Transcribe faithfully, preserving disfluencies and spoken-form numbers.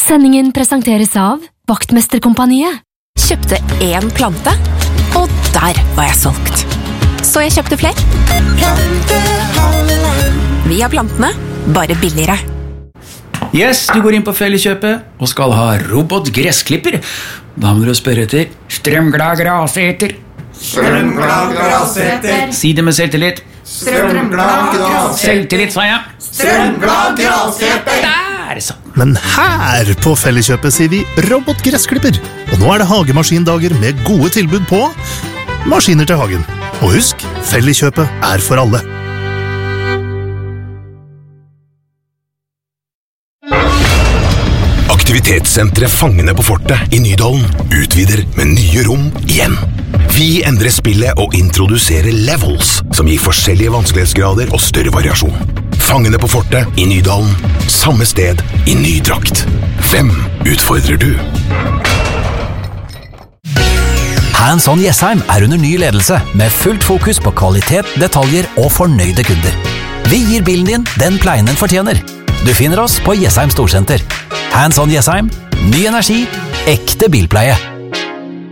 Sendingen presenteres av Vaktmesterkompaniet. Kjøpte en plante, og der var jeg solgt. Så jeg kjøpte flere. Vi har plantene, bare billigere. Yes, du går inn på Felleskjøpet og skal ha robotgressklipper. Da må du spørre etter strømglad graseter. Strømglad graseter. Si det med selvtillit. Strømglad graseter. Selvtillit, sa jeg. Strømglad graseter. Der, så. Men her på Felleskjøpet sier vi robotgressklipper. Og nå er det hagemaskindager med gode tilbud på maskiner til hagen. Og husk, Felleskjøpet er for alle. Aktivitetssenteret Fangene på Fortet i Nydalen utvider med nye rom igjen. Vi endrer spillet og introduserer levels, som gir forskjellige vanskelighetsgrader og større variasjon. Fangene på Fortet i Nydalen, samme sted i ny drakt. Hvem utfordrer du? Hands On Jessheim er under ny ledelse, med fullt fokus på kvalitet, detaljer og fornøyde kunder. Vi gir bilen din den pleien den fortjener. Du finner oss på Jessheim Storsenter. Hands On Jessheim, ny energi, ekte bilpleie.